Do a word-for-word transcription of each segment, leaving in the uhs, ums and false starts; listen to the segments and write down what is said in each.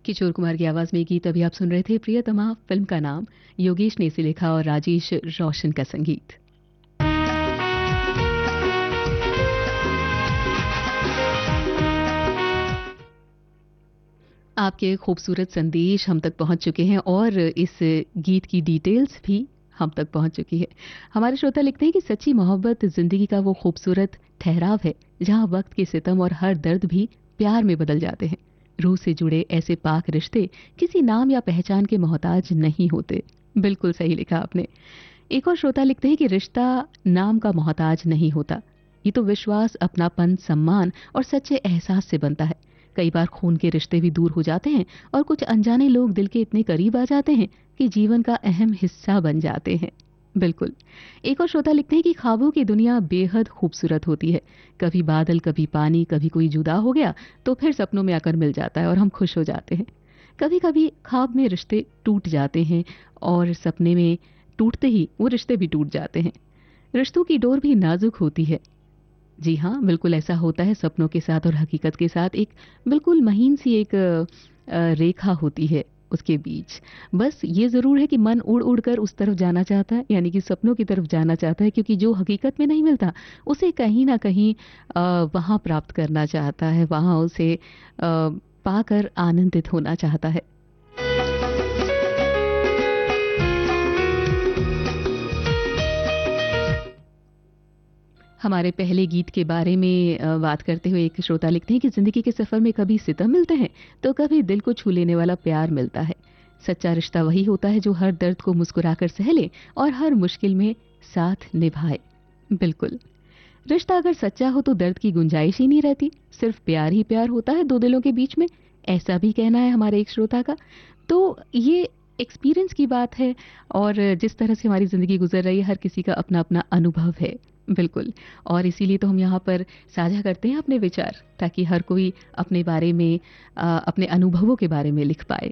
किशोर कुमार की आवाज में ये गीत अभी आप सुन रहे थे। प्रियतमा फिल्म का नाम, योगेश ने इसे लिखा और राजेश रोशन का संगीत। आपके खूबसूरत संदेश हम तक पहुंच चुके हैं और इस गीत की डिटेल्स भी हम तक पहुंच चुकी है। हमारे श्रोता लिखते हैं कि सच्ची मोहब्बत जिंदगी का वो खूबसूरत ठहराव है जहां वक्त के सितम और हर दर्द भी प्यार में बदल जाते हैं। रूह से जुड़े ऐसे पाक रिश्ते किसी नाम या पहचान के मोहताज नहीं होते। बिल्कुल सही लिखा आपने। एक और श्रोता लिखते हैं कि रिश्ता नाम का मोहताज नहीं होता। ये तो विश्वास, अपनापन, सम्मान और सच्चे एहसास से बनता है। कई बार खून के रिश्ते भी दूर हो जाते हैं और कुछ अनजाने लोग दिल के इतने करीब आ जाते हैं कि जीवन का अहम हिस्सा बन जाते हैं। बिल्कुल। एक और श्रोता लिखते हैं कि ख्वाबों की दुनिया बेहद खूबसूरत होती है। कभी बादल, कभी पानी, कभी कोई जुदा हो गया तो फिर सपनों में आकर मिल जाता है और हम खुश हो जाते हैं। कभी कभी ख्वाब में रिश्ते टूट जाते हैं और सपने में टूटते ही वो रिश्ते भी टूट जाते हैं। रिश्तों की डोर भी नाजुक होती है। जी हाँ, बिल्कुल ऐसा होता है सपनों के साथ और हकीकत के साथ एक बिल्कुल महीन सी एक अ, अ, रेखा होती है उसके बीच। बस ये ज़रूर है कि मन उड़ उड़ कर उस तरफ जाना चाहता है, यानी कि सपनों की तरफ जाना चाहता है, क्योंकि जो हकीकत में नहीं मिलता उसे कहीं ना कहीं अ, वहाँ प्राप्त करना चाहता है, वहाँ उसे अ, पाकर आनंदित होना चाहता है। हमारे पहले गीत के बारे में अ, बात करते हुए एक श्रोता लिखते हैं कि जिंदगी के सफर में कभी सितम मिलते हैं तो कभी दिल को छू लेने वाला प्यार मिलता है। सच्चा रिश्ता वही होता है जो हर दर्द को मुस्कुराकर सह ले और हर मुश्किल में साथ निभाए। बिल्कुल। रिश्ता अगर सच्चा हो तो दर्द की गुंजाइश ही नहीं रहती, सिर्फ प्यार ही प्यार होता है दो दिलों के बीच में। ऐसा भी कहना है हमारे एक श्रोता का। तो ये एक्सपीरियंस की बात है और जिस तरह से हमारी ज़िंदगी गुजर रही है हर किसी का अपना अपना अनुभव है। बिल्कुल। और इसीलिए तो हम यहाँ पर साझा करते हैं अपने विचार, ताकि हर कोई अपने बारे में अ, अपने अनुभवों के बारे में लिख पाए।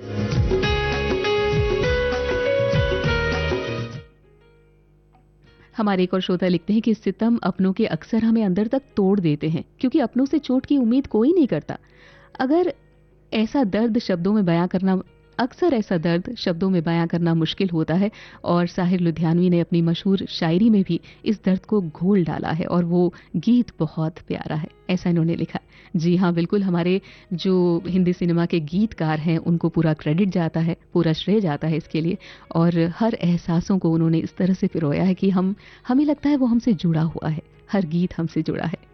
हमारे एक और श्रोता लिखते हैं कि सितम अपनों के अक्सर हमें अंदर तक तोड़ देते हैं, क्योंकि अपनों से चोट की उम्मीद कोई नहीं करता। अगर ऐसा दर्द शब्दों में बयां करना अक्सर ऐसा दर्द शब्दों में बयां करना मुश्किल होता है। और साहिर लुधियानवी ने अपनी मशहूर शायरी में भी इस दर्द को घोल डाला है और वो गीत बहुत प्यारा है, ऐसा इन्होंने लिखा। जी हाँ, बिल्कुल। हमारे जो हिंदी सिनेमा के गीतकार हैं उनको पूरा क्रेडिट जाता है, पूरा श्रेय जाता है इसके लिए। और हर एहसासों को उन्होंने इस तरह से पिरोया है कि हम हमें लगता है वो हमसे जुड़ा हुआ है, हर गीत हमसे जुड़ा है।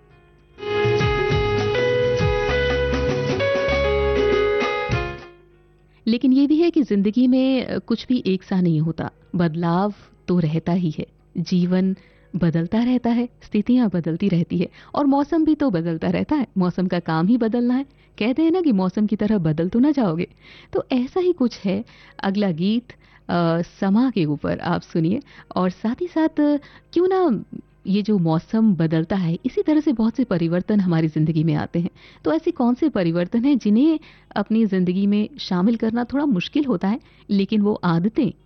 लेकिन ये भी है कि जिंदगी में अ, कुछ भी एक सा नहीं होता, बदलाव तो रहता ही है। जीवन बदलता रहता है, स्थितियां बदलती रहती है और मौसम भी तो बदलता रहता है। मौसम का काम ही बदलना है। कहते हैं ना कि मौसम की तरह बदल तो ना जाओगे। तो ऐसा ही कुछ है। अगला गीत अ, समा के ऊपर आप सुनिए। और साथ ही साथ अ, क्यों ना ये जो मौसम बदलता है इसी तरह से बहुत से परिवर्तन हमारी जिंदगी में आते हैं। तो ऐसे कौन से परिवर्तन हैं जिन्हें अपनी जिंदगी में शामिल करना थोड़ा मुश्किल होता है, लेकिन वो आदतें